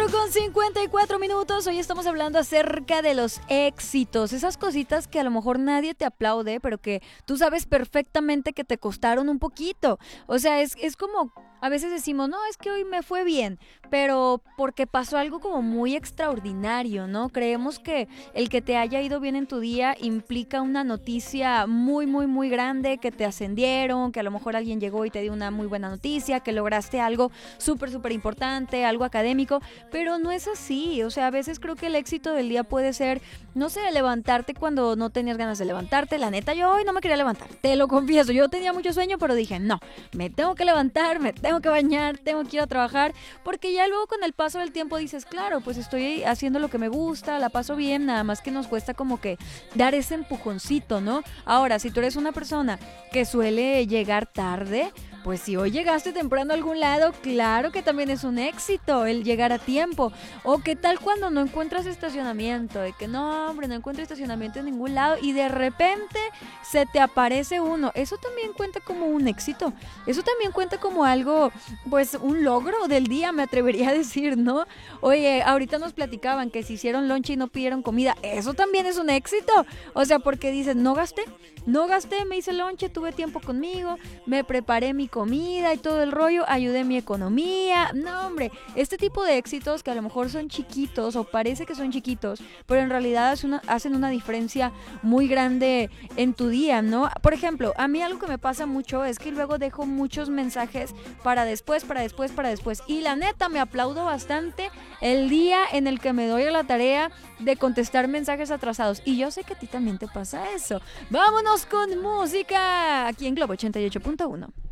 8:54. Hoy estamos hablando acerca de los éxitos, esas cositas que a lo mejor nadie te aplaude, pero que tú sabes perfectamente que te costaron un poquito. O sea, es como a veces decimos, no, es que hoy me fue bien, pero porque pasó algo como muy extraordinario, ¿no? Creemos que el que te haya ido bien en tu día implica una noticia muy, muy, muy grande, que te ascendieron, que a lo mejor alguien llegó y te dio una muy buena noticia, que lograste algo súper, súper importante, algo académico, pero no es así. O sea, a veces creo que el éxito del día puede ser, no sé, levantarte cuando no tenías ganas de levantarte. La neta, yo hoy no me quería levantar, te lo confieso. Yo tenía mucho sueño, pero dije, no, me tengo que levantar, me tengo que bañar, tengo que ir a trabajar, porque ya luego con el paso del tiempo dices, claro, pues estoy haciendo lo que me gusta, la paso bien, nada más que nos cuesta como que dar ese empujoncito, ¿no? Ahora, si tú eres una persona que suele llegar tarde, pues si hoy llegaste temprano a algún lado, claro que también es un éxito el llegar a tiempo. O qué tal cuando no encuentras estacionamiento, de que no, hombre, no encuentro estacionamiento en ningún lado y de repente se te aparece uno. Eso también cuenta como un éxito. Eso también cuenta como algo, pues un logro del día, me atrevería a decir, ¿no? Oye, ahorita nos platicaban que si hicieron lonche y no pidieron comida, eso también es un éxito. O sea, porque dices, no gasté, me hice lonche, tuve tiempo conmigo, me preparé mi comida y todo el rollo, ayudé mi economía. No, hombre, este tipo de éxitos que a lo mejor son chiquitos o parece que son chiquitos, pero en realidad hacen una diferencia muy grande en tu día, ¿no? Por ejemplo, a mí algo que me pasa mucho es que luego dejo muchos mensajes para después. Y la neta, me aplaudo bastante el día en el que me doy a la tarea de contestar mensajes atrasados. Y yo sé que a ti también te pasa eso. Vámonos con música aquí en Globo 88.1.